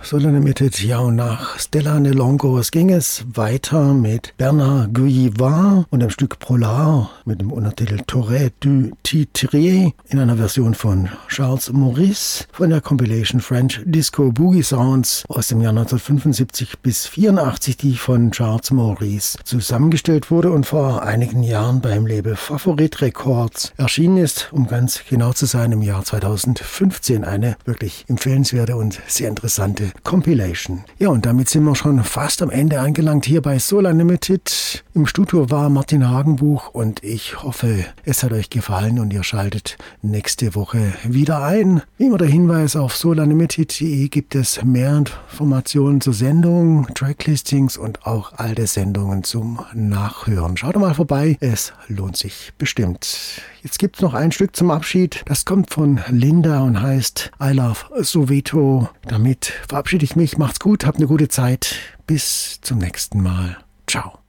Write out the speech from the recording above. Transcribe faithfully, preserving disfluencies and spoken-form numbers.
Solar Unlimited. Ja, und nach Stella Nelongos ging es weiter mit Bernard Guillivard und dem Stück Polar mit dem Untertitel Tourette du Titrier in einer Version von Charles Maurice von der Compilation French Disco Boogie Sounds aus dem Jahr neunzehnhundertfünfundsiebzig bis vierundachtzig, die von Charles Maurice zusammengestellt wurde und vor einigen Jahren beim Label Favorit Records erschienen ist, um ganz genau zu sein, im Jahr zweitausendfünfzehn. Eine wirklich empfehlenswerte und sehr interessante Compilation. Ja, und damit sind wir schon fast am Ende angelangt hier bei Solar Unlimited. Im Studio war Martin Hagenbuch und ich hoffe, es hat euch gefallen und ihr schaltet nächste Woche wieder ein. Wie immer der Hinweis, auf solar unlimited punkt de gibt es mehr Informationen zur Sendung, Tracklistings und auch alte Sendungen zum Nachhören. Schaut mal vorbei, es lohnt sich bestimmt. Jetzt gibt es noch ein Stück zum Abschied. Das kommt von Linda und heißt I Love Soweto. Damit verabschiede ich mich. Macht's gut, habt eine gute Zeit. Bis zum nächsten Mal. Ciao.